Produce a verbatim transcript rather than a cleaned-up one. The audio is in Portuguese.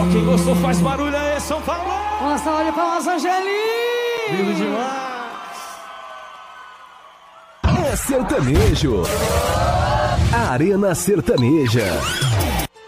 Quem gostou faz barulho aí, São Paulo. Uma salva de palmas, Angelim. Lindo demais. É sertanejo. Arena Sertaneja.